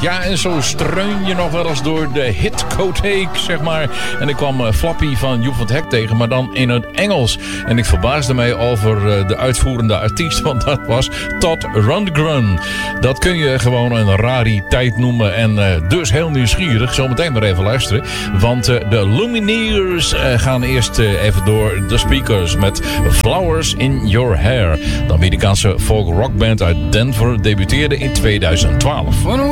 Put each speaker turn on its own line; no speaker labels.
Ja, en zo streun je nog wel eens door de hitcotheek, zeg maar. En ik kwam Flappy van Joep van het Hek tegen, maar dan in het Engels. En ik verbaasde mij over de uitvoerende artiest, want dat was Todd Rundgren. Dat kun je gewoon een rariteit noemen en dus heel nieuwsgierig. Zometeen maar even luisteren, want de Lumineers gaan eerst even door de speakers met Flowers in Your Hair. De Amerikaanse folk rockband uit Denver debuteerde in 2012.